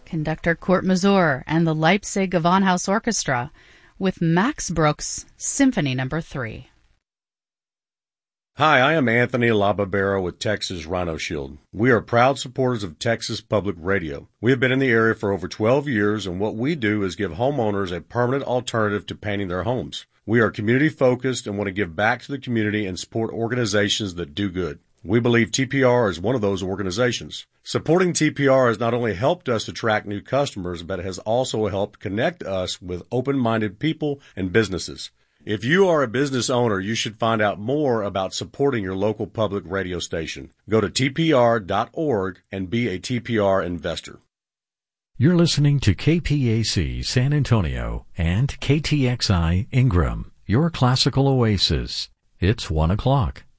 Conductor Kurt Mazur and the Leipzig Gewandhaus Orchestra with Max Bruch's Symphony No. 3. Hi, I am Anthony Lababera with Texas Rhino Shield. We are proud supporters of Texas Public Radio. We have been in the area for over 12 years, and what we do is give homeowners a permanent alternative to painting their homes. We are community-focused and want to give back to the community and support organizations that do good. We believe TPR is one of those organizations. Supporting TPR has not only helped us attract new customers, but it has also helped connect us with open-minded people and businesses. If you are a business owner, you should find out more about supporting your local public radio station. Go to tpr.org and be a TPR investor. You're listening to KPAC San Antonio and KTXI Ingram, your classical oasis. It's 1 o'clock.